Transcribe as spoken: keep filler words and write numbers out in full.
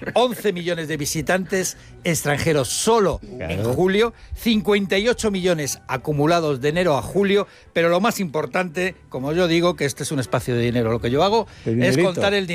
once millones de visitantes extranjeros solo claro. en julio, cincuenta y ocho millones acumulados de enero a julio, pero lo más importante, como yo digo, que este es un espacio de dinero, lo que yo hago es contar el dinero.